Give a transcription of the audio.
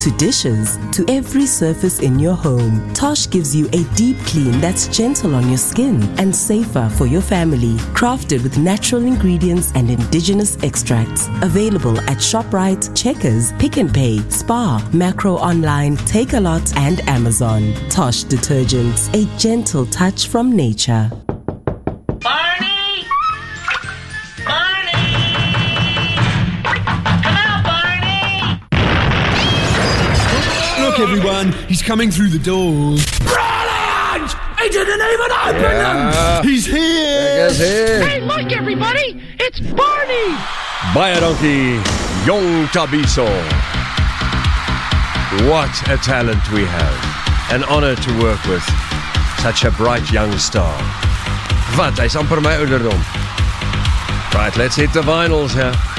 To dishes, to every surface in your home, Tosh gives you a deep clean that's gentle on your skin and safer for your family. Crafted with natural ingredients and indigenous extracts. Available at ShopRite, Checkers, Pick n Pay, Spar, Macro Online, Take-A-Lot and Amazon. Tosh Detergents, a gentle touch from nature. Barney! Barney! Come out, Barney! Look, everyone, he's coming through the door. Brilliant! He didn't even open them! He's here! Hey, look, everybody! It's Barney! Baie dankie, Jong Tabiso. What a talent we have. An honor to work with such a bright young star. Wat, hy's amper my ouderdom. Right, let's hit the vinyls here.